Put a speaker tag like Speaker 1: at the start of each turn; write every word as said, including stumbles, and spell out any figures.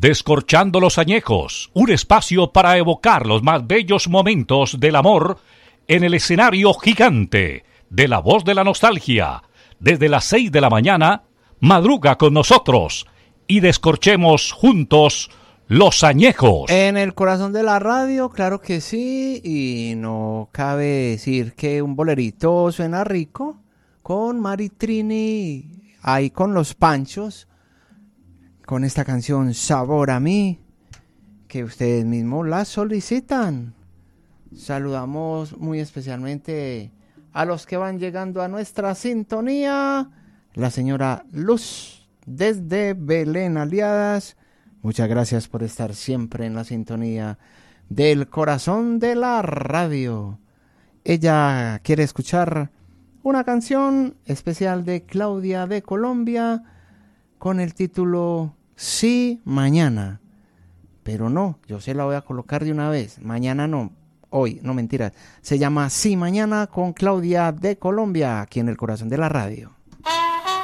Speaker 1: Descorchando los añejos, un espacio para evocar los más bellos momentos del amor en el escenario gigante de La Voz de la Nostalgia. Desde las seis de la mañana, madruga con nosotros y descorchemos juntos los añejos.
Speaker 2: En el corazón de la radio, claro que sí, y no cabe decir que un bolerito suena rico con Maritrini, ahí con los Panchos, con esta canción Sabor a mí, que ustedes mismos la solicitan. Saludamos muy especialmente a los que van llegando a nuestra sintonía. La señora Luz desde Belén Aliadas. Muchas gracias por estar siempre en la sintonía del corazón de la radio. Ella quiere escuchar una canción especial de Claudia de Colombia con el título Sí Mañana. Pero no, yo se la voy a colocar de una vez. Mañana no, hoy, no mentiras. Se llama Sí Mañana con Claudia de Colombia, aquí en el corazón de la radio.